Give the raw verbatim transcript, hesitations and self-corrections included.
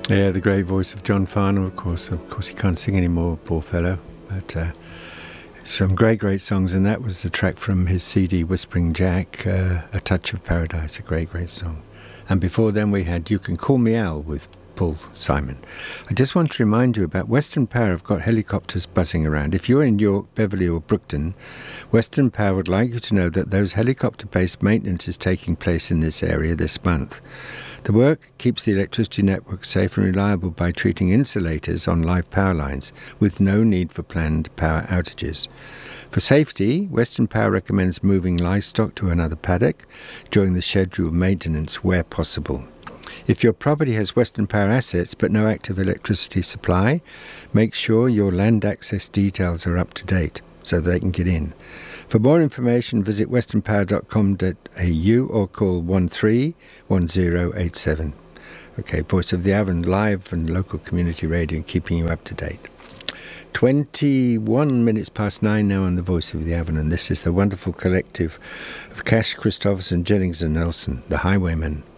Yeah, the great voice of John Farnham, of course. Of course, he can't sing anymore, poor fellow. But uh, some great, great songs, and that was the track from his C D, Whispering Jack, uh, A Touch of Paradise, a great, great song. And before then we had You Can Call Me Al with Paul Simon. I just want to remind you about Western Power have got helicopters buzzing around. If you're in York, Beverley or Brookton, Western Power would like you to know that those helicopter-based maintenance is taking place in this area this month. The work keeps the electricity network safe and reliable by treating insulators on live power lines with no need for planned power outages. For safety, Western Power recommends moving livestock to another paddock during the scheduled maintenance where possible. If your property has Western Power assets but no active electricity supply, make sure your land access details are up to date so they can get in. For more information, visit western power dot com dot a u or call one three one zero eight seven. Okay, Voice of the Avon, live and local community radio, keeping you up to date. twenty-one minutes past nine now on the Voice of the Avon, and this is the wonderful collective of Cash, Christopherson, Jennings and Nelson, the Highwaymen.